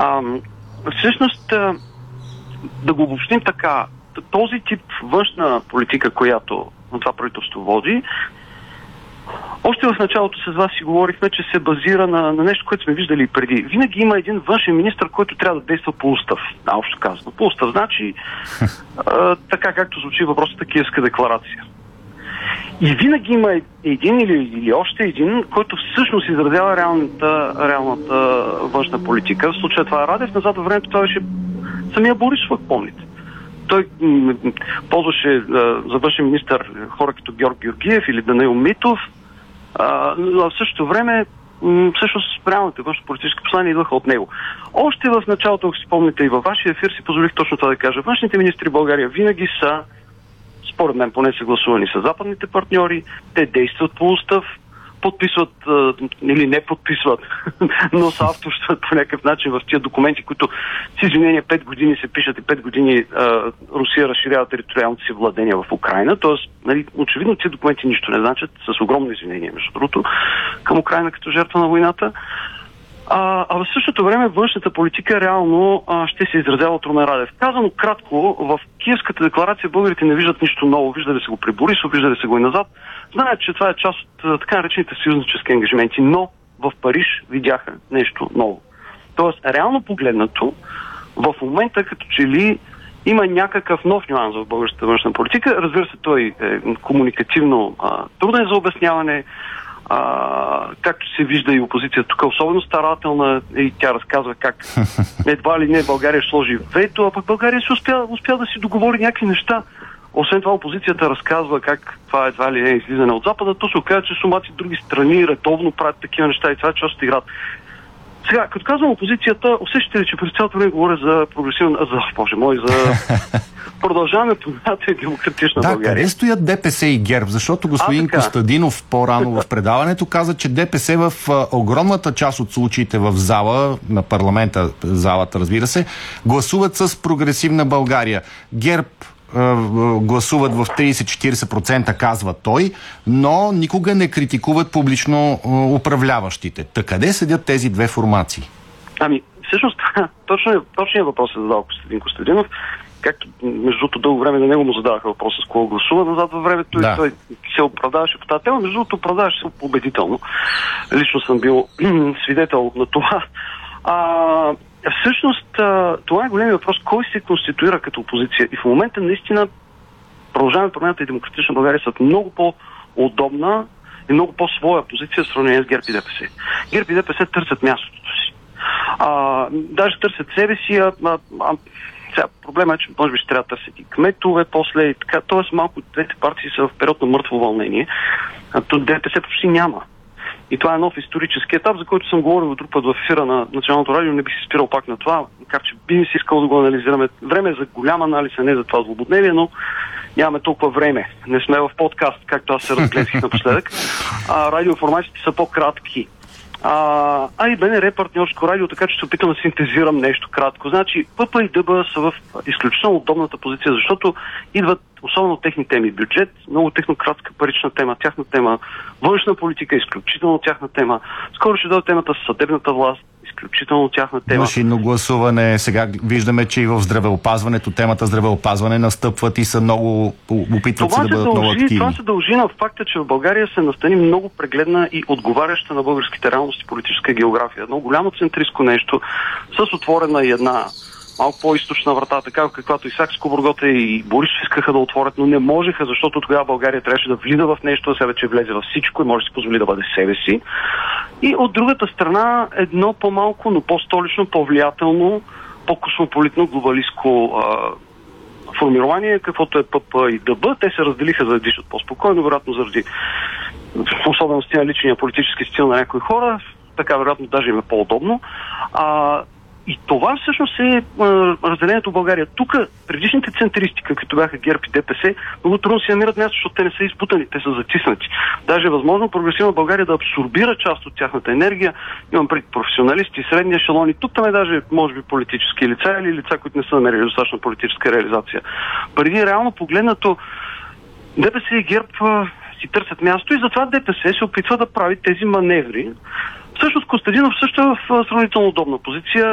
Всъщност, да го обобщим така, този тип външна политика, която това правителство води, още в началото с вас си говорихме, че се базира на нещо, което сме виждали и преди. Винаги има един външен министър, който трябва да действа по устав. Общо казано. По устав значи така както звучи въпросната Киевска декларация. И винаги има един или още един, който всъщност изразява реалната външна политика. В случая това е Радев, назад във времето това беше самия Борисов, ако помните. Той ползваше за външен министър хора като Георг Георгиев или Данаил Митов, но в същото време всъщност реалните външно-политически послания идваха от него. Още в началото, ако си помните и във вашия ефир, си позволих точно това да кажа. Външните министри в България винаги са, според мен, поне съгласувани с западните партньори, те действат по устав, подписват или не подписват, но са авторстват по някакъв начин в тия документи, които с извинение 5 години се пишат и 5 години Русия разширява териториалното си владение в Украйна. Тоест, нали, очевидно тези документи нищо не значат, с огромно извинение, между другото, към Украйна като жертва на войната. А в същото време външната политика реално ще се изразява от Румен Радев. Казано кратко, в Киевската декларация българите не виждат нищо ново. Виждали се го при Борисов, виждали се го и назад. Знаят, че това е част от така наречените съюзнически ангажименти, но в Париж видяха нещо ново. Тоест, реално погледнато, в момента като че ли има някакъв нов нюанс в българската външна политика. Разбира се, той е комуникативно труден за обясняване. Както се вижда и опозицията тук е особено старателна и тя разказва как едва ли не България сложи вето, а пък България си успя да си договори някакви неща. Освен това опозицията разказва как това едва ли не е излизане от Запада, то се оказа, че сумати други страни редовно правят такива неща и това е част от играта. Сега, като казвам опозицията, усещате ли, че през цялото време говоря за прогресивна... за продължаваме промяната и демократична България. Да, къде стоят ДПС и ГЕРБ? Защото господин Костадинов по-рано в предаването каза, че ДПС в огромната част от случаите в зала, на парламента, залата, разбира се, гласуват с прогресивна България. ГЕРБ гласуват в 30-40%, казва той, но никога не критикуват публично управляващите. Та къде седят тези две формации? Всъщност, точният въпрос е задал Костадин Костадинов. Както, между другото, дълго време на него му задаваха въпроса с кого гласува назад във времето и той се оправдаваше по тази тема. Между другото, оправдаваше се победително. Лично съм бил свидетел на това. Всъщност, това е големият въпрос. Кой се конституира като опозиция? И в момента наистина Продължаваме промяната и Демократична България са много по-удобна и много по-своя позиция в сравнение с ГЕРБ и ДПС. ГЕРБ и ДПС търсят мястото си. Даже търсят себе си, сега проблема е, че може би ще трябва да търсят и кметове после и така. Тоест малко двете партии са в период на мъртво вълнение. ДПС почти няма. И това е нов исторически етап, за който съм говорил друг път в ефира на Националното радио. Не бих се спирал пак на това, макар че би ми си искал да го анализираме. Време е за голям анализ, а не за това злободневие, но нямаме толкова време. Не сме в подкаст, както аз се разгледах напоследък. Радиоформациите са по-кратки. И БНР партньорско радио, така че се опитам да синтезирам нещо кратко. Значи ПП и ДБ са в изключително удобната позиция, защото идват особено техни теми. Бюджет, много технократска парична тема, тяхна тема. Външна политика, изключително тяхна тема. Скоро ще дойде темата с съдебната власт, изключително тяхна тема. Машинно гласуване. Сега виждаме, че и в здравеопазването темата здравеопазване настъпват и са много опитват се да бъдат много активни. Това се дължи на факта, че в България се настани много прегледна и отговаряща на българските реалности политическа география. Едно голямо центристко нещо с отворена и една малко по-източна врата, така каквато и Сакскобургота и Борисов искаха да отворят, но не можеха, защото тогава България трябваше да влиза в нещо, а сега вече влезе във всичко и може да си позволи да бъде себе си. И от другата страна едно по-малко, но по-столично, по-влиятелно, по-космополитно, глобалистко формирование, каквото е ПП и ДБ. Те се разделиха за да дишат по-спокойно, вероятно заради особености на личния политически стил на някои хора. Така вероятно даже им е по-удобно. И това всъщност е разделението в България. Тук предишните центристи, като бяха ГЕРБ и ДПС, много трудно си намират място, защото те не са изпутани, те са затиснати. Даже е възможно прогресивна България да абсорбира част от тяхната енергия. Имам пред професионалисти, средни ешелони. Тук там е даже, може би, политически лица или лица, които не са намерили достатъчно политическа реализация. Преди реално погледнато, ДПС и ГЕРБ си търсят място и затова ДПС се опитва да прави тези маневри. Всъщност Костадинов също е в сравнително удобна позиция.